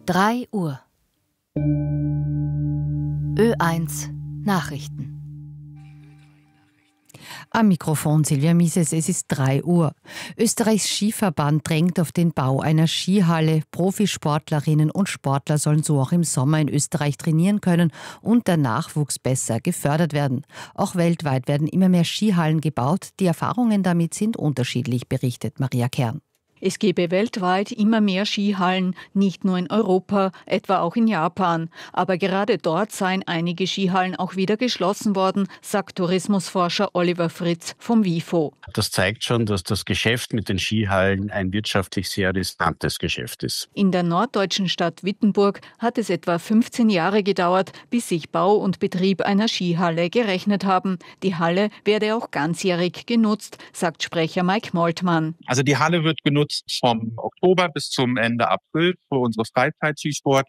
3 Uhr. Ö1 Nachrichten. Am Mikrofon Silvia Mises, es ist 3 Uhr. Österreichs Skiverband drängt auf den Bau einer Skihalle. Profisportlerinnen und Sportler sollen so auch im Sommer in Österreich trainieren können und der Nachwuchs besser gefördert werden. Auch weltweit werden immer mehr Skihallen gebaut. Die Erfahrungen damit sind unterschiedlich, berichtet Maria Kern. Es gebe weltweit immer mehr Skihallen, nicht nur in Europa, etwa auch in Japan. Aber gerade dort seien einige Skihallen auch wieder geschlossen worden, sagt Tourismusforscher Oliver Fritz vom WIFO. Das zeigt schon, dass das Geschäft mit den Skihallen ein wirtschaftlich sehr riskantes Geschäft ist. In der norddeutschen Stadt Wittenburg hat es etwa 15 Jahre gedauert, bis sich Bau und Betrieb einer Skihalle gerechnet haben. Die Halle werde auch ganzjährig genutzt, sagt Sprecher Mike Moltmann. Also die Halle wird genutzt vom Oktober bis zum Ende April für unsere Freizeitskisport.